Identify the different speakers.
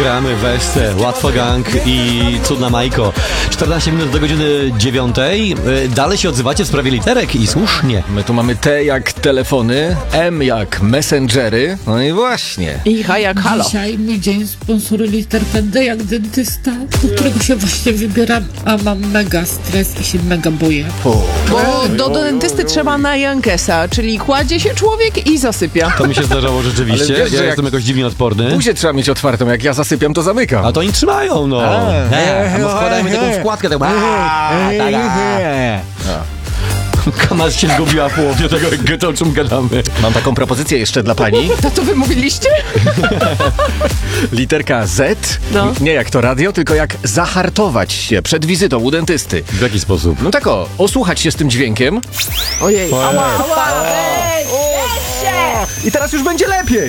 Speaker 1: Gramy Westę, Łatwo Gang i Cudna Majko. 14 minut do godziny 9. Dalej się odzywacie w sprawie literek i słusznie.
Speaker 2: My tu mamy T jak telefony, M jak messengery, no i właśnie.
Speaker 3: I H jak halo.
Speaker 4: Dzisiaj mój dzień sponsoruje literkę D jak dentysta, do którego się właśnie wybieram, a mam mega stres i się mega boję.
Speaker 3: Bo do dentysty trzeba na Jankesa, czyli kładzie się człowiek i zasypia.
Speaker 1: To mi się zdarzało rzeczywiście.
Speaker 2: Ale wiesz, że
Speaker 1: Ja
Speaker 2: jak-
Speaker 1: jestem jakoś dziwnie odporny.
Speaker 2: Buzię trzeba mieć otwartą, jak ja zasypiam, to zamykam.
Speaker 1: A to oni trzymają, no. No wkładajmy taką wkładkę. Kamas się zgubiła w połowie tego, o czym gadamy.
Speaker 2: Mam taką propozycję jeszcze dla pani.
Speaker 3: To co wy mówiliście?
Speaker 2: Literka Z,
Speaker 3: No.
Speaker 2: nie jak to radio, tylko jak zahartować się przed wizytą u dentysty.
Speaker 1: W jaki sposób?
Speaker 2: No tak osłuchać się z tym dźwiękiem
Speaker 3: Ojej.
Speaker 2: i teraz już będzie lepiej.